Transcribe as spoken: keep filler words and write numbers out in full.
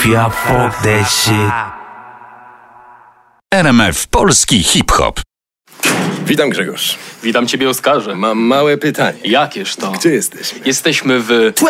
Yeah, fuck that shit. R M F Polski Hip-Hop. Witam, Grzegorz. Witam ciebie, Oskarze. Mam małe pytanie. Jakież to? Gdzie jesteśmy? Jesteśmy w...